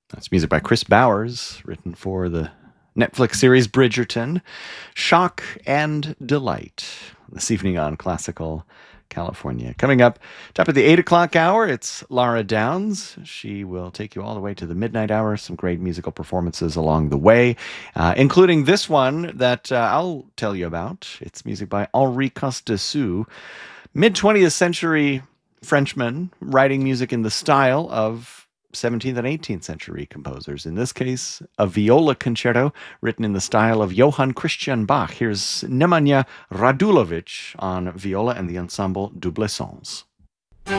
That's music by Chris Bowers, written for the Netflix series Bridgerton. Shock and Delight, this evening on Classical California. Coming up, top of the 8 o'clock hour, it's Laura Downs. She will take you all the way to the midnight hour. Some great musical performances along the way, including this one that I'll tell you about. It's music by Henri Costessous, mid 20th century Frenchman writing music in the style of 17th and 18th century composers. In this case, a viola concerto written in the style of Johann Christian Bach. Here's Nemanja Radulovic on viola and the ensemble Double Sons.